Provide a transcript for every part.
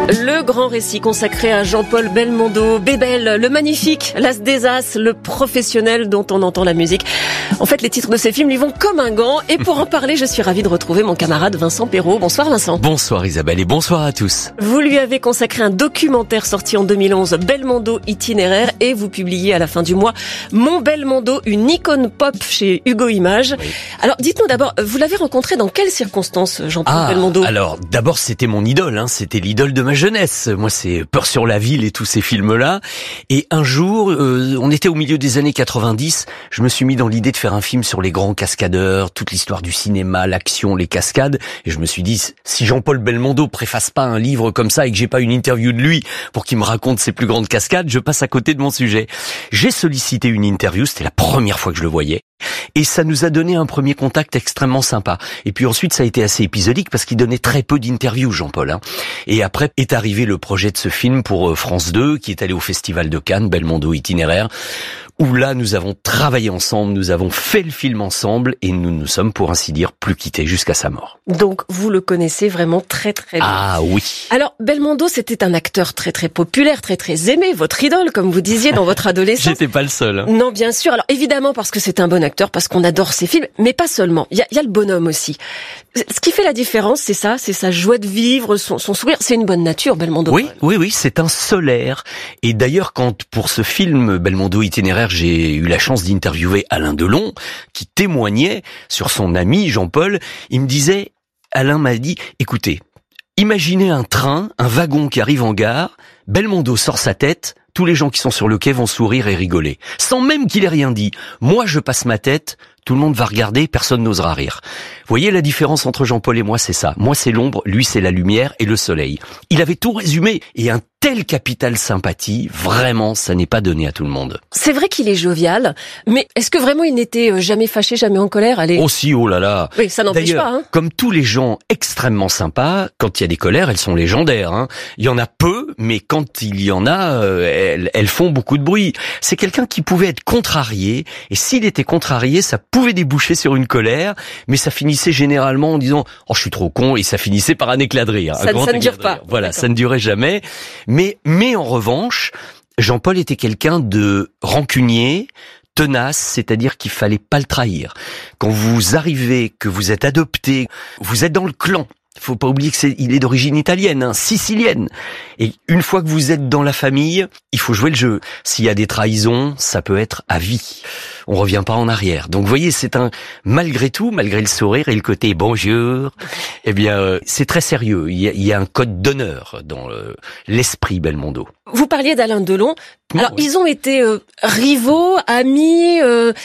Le grand récit consacré à Jean-Paul Belmondo, Bébel, le magnifique, l'as des as, le professionnel dont on entend la musique. En fait, les titres de ces films lui vont comme un gant. Et pour en parler, je suis ravie de retrouver mon camarade Vincent Perrault. Bonsoir Vincent. Bonsoir Isabelle et bonsoir à tous. Vous lui avez consacré un documentaire sorti en 2011, Belmondo itinéraire, et vous publiez à la fin du mois Mon Belmondo, une icône pop chez Hugo Images. Oui. Alors dites-nous d'abord, vous l'avez rencontré dans quelles circonstances, Jean-Paul Belmondo? Alors d'abord c'était mon idole, c'était l'idole de ma jeunesse. Moi c'est Peur sur la ville et tous ces films-là. Et un jour, on était au milieu des années 90, je me suis mis dans l'idée de faire un film sur les grands cascadeurs, toute l'histoire du cinéma, l'action, les cascades. Et je me suis dit, si Jean-Paul Belmondo préface pas un livre comme ça et que j'ai pas une interview de lui pour qu'il me raconte ses plus grandes cascades, je passe à côté de mon sujet. J'ai sollicité une interview, c'était la première fois que je le voyais. Et ça nous a donné un premier contact extrêmement sympa. Et puis ensuite, ça a été assez épisodique parce qu'il donnait très peu d'interviews, Jean-Paul. Et après est arrivé le projet de ce film pour France 2, qui est allé au Festival de Cannes, Belmondo itinéraire, où là, nous avons travaillé ensemble, nous avons fait le film ensemble et nous nous sommes, pour ainsi dire, plus quittés jusqu'à sa mort. Donc, vous le connaissez vraiment très très bien. Ah oui. Alors, Belmondo, c'était un acteur très très populaire, très très aimé, votre idole, comme vous disiez, dans votre adolescence. J'étais pas le seul. Non, bien sûr. Alors, évidemment, parce que c'est un bon acteur, parce qu'on adore ses films, mais pas seulement. Il y a le bonhomme aussi. Ce qui fait la différence, c'est ça, c'est sa joie de vivre, son sourire. C'est une bonne nature, Belmondo. Oui, c'est un solaire. Et d'ailleurs, quand pour ce film Belmondo itinéraire, j'ai eu la chance d'interviewer Alain Delon, qui témoignait sur son ami Jean-Paul. Il me disait, Alain m'a dit, écoutez, imaginez un train, un wagon qui arrive en gare, Belmondo sort sa tête, tous les gens qui sont sur le quai vont sourire et rigoler. Sans même qu'il ait rien dit. Moi, je passe ma tête, tout le monde va regarder, personne n'osera rire. Vous voyez la différence entre Jean-Paul et moi, c'est ça. Moi, c'est l'ombre, lui, c'est la lumière et le soleil. Il avait tout résumé. Et un tel capital sympathie, vraiment, ça n'est pas donné à tout le monde. C'est vrai qu'il est jovial, mais est-ce que vraiment il n'était jamais fâché, jamais en colère? Allez. Oh si, oh là là. Oui, ça n'empêche pas. Comme tous les gens extrêmement sympas, quand il y a des colères, elles sont légendaires. Il y en a peu, mais quand il y en a, elles font beaucoup de bruit. C'est quelqu'un qui pouvait être contrarié, et s'il était contrarié, ça pouvait déboucher sur une colère, mais ça finissait généralement en disant « Oh, je suis trop con », et ça finissait par un éclat de rire. Ça ne dure pas. Voilà, ça ne durait jamais. Mais en revanche, Jean-Paul était quelqu'un de rancunier, tenace, c'est-à-dire qu'il fallait pas le trahir. Quand vous arrivez, que vous êtes adopté, vous êtes dans le clan. Faut pas oublier que il est d'origine italienne, sicilienne. Et une fois que vous êtes dans la famille, il faut jouer le jeu. S'il y a des trahisons, ça peut être à vie. On revient pas en arrière. Donc vous voyez, malgré tout, malgré le sourire et le côté bonjour, eh bien, c'est très sérieux. Il y a un code d'honneur dans l'esprit Belmondo. Vous parliez d'Alain Delon. Alors, ils ont été rivaux, amis,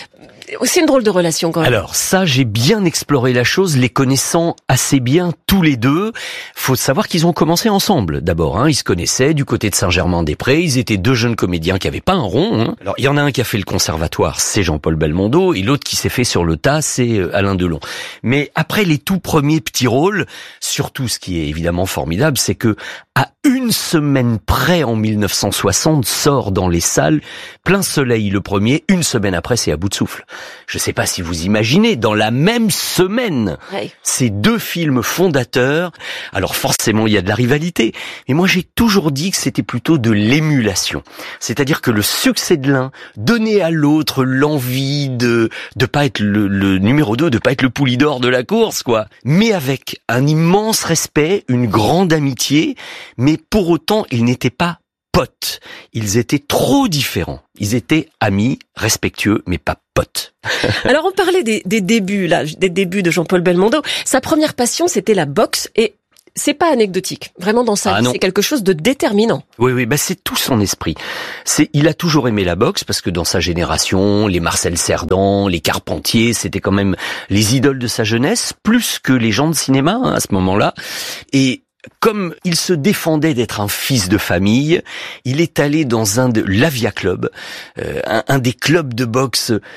aussi une drôle de relation quand même. Alors ça, j'ai bien exploré la chose, les connaissant assez bien tous les deux. Faut savoir qu'ils ont commencé ensemble d'abord. Ils se connaissaient du côté de Saint-Germain-des-Prés. Ils étaient deux jeunes comédiens qui avaient pas un rond. Alors il y en a un qui a fait le conservatoire, c'est Jean-Paul Belmondo, et l'autre qui s'est fait sur le tas, c'est Alain Delon. Mais après les tout premiers petits rôles, surtout ce qui est évidemment formidable, c'est que à une semaine près, en 1960, sort dans les salles Plein Soleil le premier, une semaine après c'est À bout de souffle. Je sais pas si vous imaginez, dans la même semaine, ces deux films fondateurs, alors forcément il y a de la rivalité, mais moi j'ai toujours dit que c'était plutôt de l'émulation. C'est-à-dire que le succès de l'un donnait à l'autre l'envie de pas être le numéro 2, de pas être le Poulidor de la course, quoi. Mais avec un immense respect, une grande amitié, mais pour autant ils n'étaient pas potes. Ils étaient trop différents. Ils étaient amis, respectueux, mais pas potes. Alors on parlait des débuts de Jean-Paul Belmondo. Sa première passion, c'était la boxe, et c'est pas anecdotique. Vraiment dans sa vie, c'est quelque chose de déterminant. Oui, c'est tout son esprit. Il a toujours aimé la boxe parce que dans sa génération, les Marcel Cerdan, les Carpentier, c'était quand même les idoles de sa jeunesse, plus que les gens de cinéma à ce moment-là. Et comme il se défendait d'être un fils de famille, il est allé dans l'Avia Club, un des clubs de boxe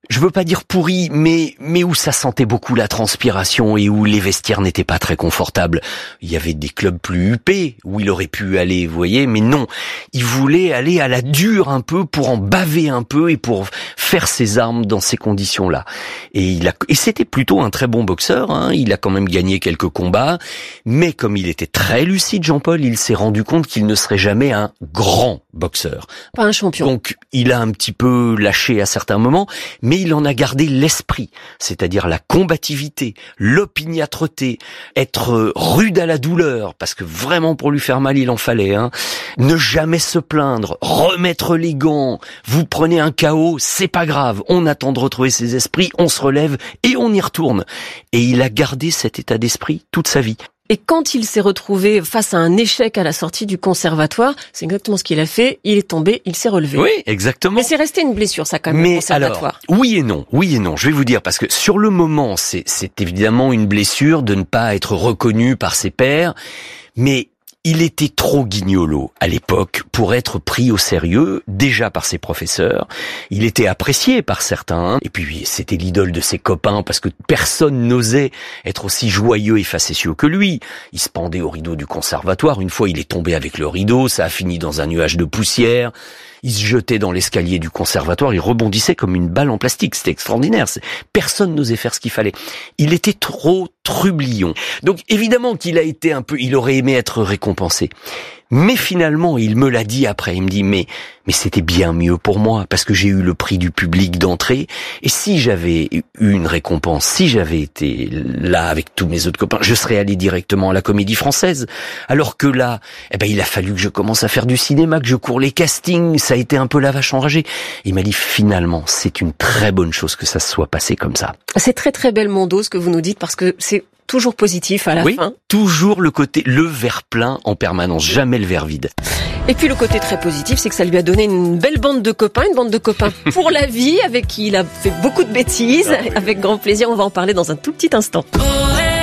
je veux pas dire pourri, mais où ça sentait beaucoup la transpiration et où les vestiaires n'étaient pas très confortables. Il y avait des clubs plus huppés où il aurait pu aller, vous voyez, mais non. Il voulait aller à la dure un peu pour en baver un peu et pour faire ses armes dans ces conditions-là. Et c'était plutôt un très bon boxeur, hein. Il a quand même gagné quelques combats, mais comme il était très lucide, Jean-Paul, il s'est rendu compte qu'il ne serait jamais un grand boxeur. Pas un champion. Donc, il a un petit peu lâché à certains moments, mais il en a gardé l'esprit, c'est-à-dire la combativité, l'opiniâtreté, être rude à la douleur, parce que vraiment pour lui faire mal, il en fallait, hein. Ne jamais se plaindre, remettre les gants, vous prenez un KO, c'est pas grave, on attend de retrouver ses esprits, on se relève et on y retourne. Et il a gardé cet état d'esprit toute sa vie. Et quand il s'est retrouvé face à un échec à la sortie du conservatoire, c'est exactement ce qu'il a fait. Il est tombé, il s'est relevé. Oui, exactement. Mais c'est resté une blessure, ça, quand même, au conservatoire. Alors, oui et non. Je vais vous dire, parce que sur le moment, c'est évidemment une blessure de ne pas être reconnu par ses pairs, mais il était trop guignolo à l'époque pour être pris au sérieux, déjà par ses professeurs. Il était apprécié par certains, et puis c'était l'idole de ses copains parce que personne n'osait être aussi joyeux et facétieux que lui. Il se pendait au rideau du conservatoire. Une fois, il est tombé avec le rideau, ça a fini dans un nuage de poussière. Il se jetait dans l'escalier du conservatoire, il rebondissait comme une balle en plastique. C'était extraordinaire. Personne n'osait faire ce qu'il fallait. Il était trop trublion. Donc évidemment qu'il a été il aurait aimé être récompensé. Mais finalement, il me l'a dit après, il me dit mais c'était bien mieux pour moi parce que j'ai eu le prix du public d'entrée et si j'avais eu une récompense, si j'avais été là avec tous mes autres copains, je serais allé directement à la Comédie Française. Alors que là, il a fallu que je commence à faire du cinéma, que je cours les castings, ça a été un peu la vache enragée. Il m'a dit finalement, c'est une très bonne chose que ça se soit passé comme ça. C'est très très Belmondo ce que vous nous dites parce que c'est toujours positif à la fin. Toujours le verre plein en permanence, jamais le verre vide. Et puis le côté très positif, c'est que ça lui a donné une belle bande de copains pour la vie, avec qui il a fait beaucoup de bêtises. Avec grand plaisir, on va en parler dans un tout petit instant.